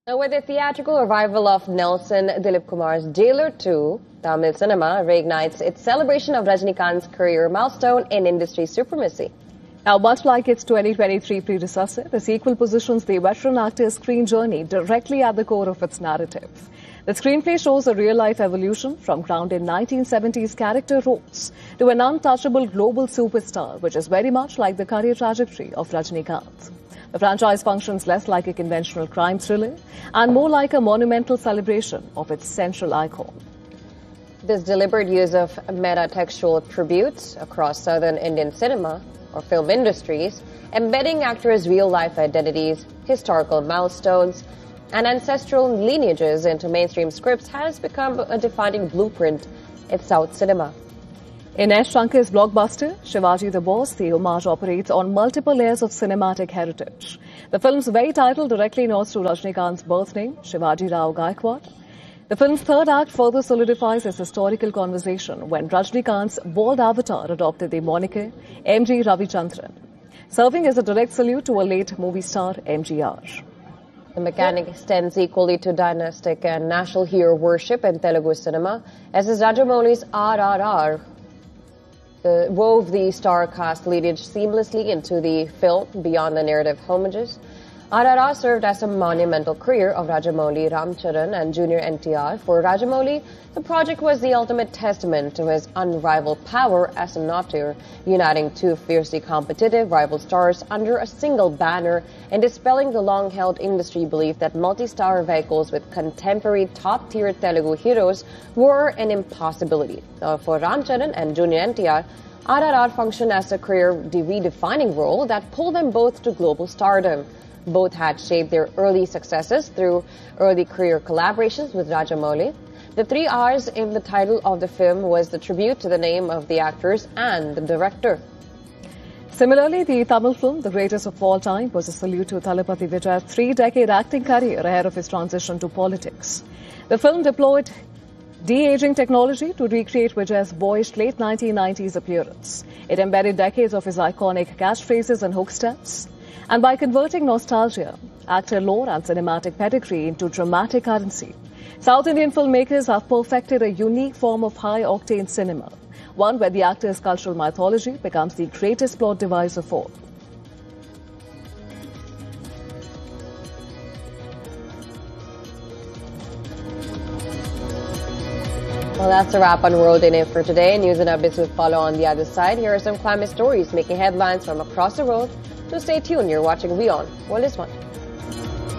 Now, with the theatrical revival of Nelson Dilip Kumar's Jailer 2, Tamil cinema reignites its celebration of Rajinikanth's career milestone in industry supremacy. Now, much like its 2023 predecessor, the sequel positions the veteran actor's screen journey directly at the core of its narrative. The screenplay shows a real-life evolution from grounded 1970s character roles to an untouchable global superstar, which is very much like the career trajectory of Rajinikanth. The franchise functions less like a conventional crime thriller and more like a monumental celebration of its central icon. This deliberate use of meta-textual tributes across southern Indian cinema or film industries, embedding actors' real-life identities, historical milestones, and ancestral lineages into mainstream scripts has become a defining blueprint in South cinema. In S. Shankar's blockbuster, Shivaji the Boss, the homage operates on multiple layers of cinematic heritage. The film's very title directly nods to Rajinikanth's birth name, Shivaji Rao Gaikwad. The film's third act further solidifies its historical conversation when Rajinikanth's bald avatar adopted the moniker M.G. Ravichandran, serving as a direct salute to a late movie star MGR. The mechanic extends equally to dynastic and national hero worship in Telugu cinema, as is Rajamouli's RRR. Wove the star cast lineage seamlessly into the film beyond the narrative homages. RRR served as a monumental career of Rajamouli, Ramcharan and Junior NTR. For Rajamouli, the project was the ultimate testament to his unrivaled power as an auteur, uniting two fiercely competitive rival stars under a single banner and dispelling the long-held industry belief that multi-star vehicles with contemporary top-tier Telugu heroes were an impossibility. For Ramcharan and Junior NTR, RRR functioned as a career redefining role that pulled them both to global stardom. Both had shaped their early successes through early career collaborations with Rajamouli. The 3 R's in the title of the film was the tribute to the name of the actors and the director. Similarly, the Tamil film, The Greatest of All Time, was a salute to Thalapathy Vijay's 3-decade acting career ahead of his transition to politics. The film deployed de-aging technology to recreate Vijay's boyish late 1990s appearance. It embedded decades of his iconic catchphrases and hook steps. And by converting nostalgia, actor lore and cinematic pedigree into dramatic currency, South Indian filmmakers have perfected a unique form of high-octane cinema, one where the actor's cultural mythology becomes the greatest plot device of all. Well, that's a wrap on World in It for today. News and updates will follow on the other side. Here are some climate stories making headlines from across the world. So stay tuned. You're watching WION. World is One.